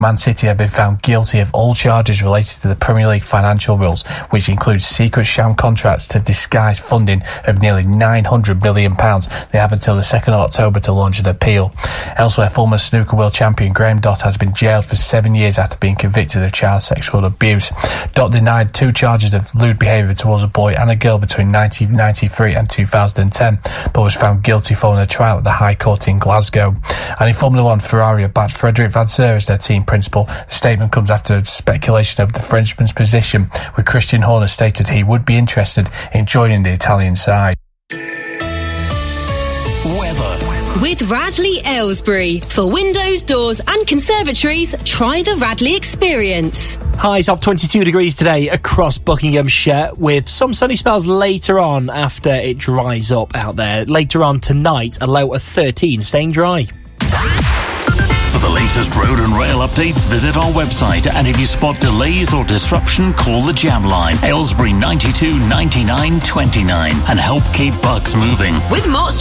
Man City have been found guilty of all charges related to the Premier League financial rules, which includes secret sham contracts to disguise funding of nearly £900 million. They have until the 2nd of October to launch an appeal. Elsewhere, former snooker world champion Graham Dott has been jailed for 7 years after being convicted of child sexual abuse. Dott denied 2 charges of lewd behaviour towards a boy and a girl between 1993 and 2010, but was found guilty following a trial at the High Court in Glasgow. And in Formula 1, Ferrari have backed Frédéric Vasseur as their team principal. The statement comes after speculation of the Frenchman's position, with Christian Horner stated he would be interested in joining the Italian side. Weather. With Radley Aylesbury. For windows, doors and conservatories, try the Radley experience. Highs of 22 degrees today across Buckinghamshire, with some sunny spells later on after it dries up out there. Later on tonight, a low of 13, staying dry. For the latest road and rail updates, visit our website, and if you spot delays or disruption, call the Jam Line, Aylesbury 92 99 29, and help keep Bucks moving. With Mott's